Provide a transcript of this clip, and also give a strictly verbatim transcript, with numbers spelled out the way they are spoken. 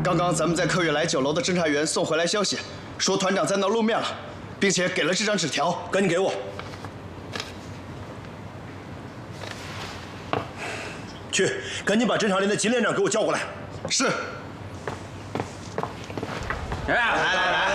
刚刚咱们在客悦来酒楼的侦查员送回来消息，说团长在那露面了，并且给了这张纸条， 赶紧给我。去，赶紧把侦察连的金连长给我叫过来。 是。 来来来。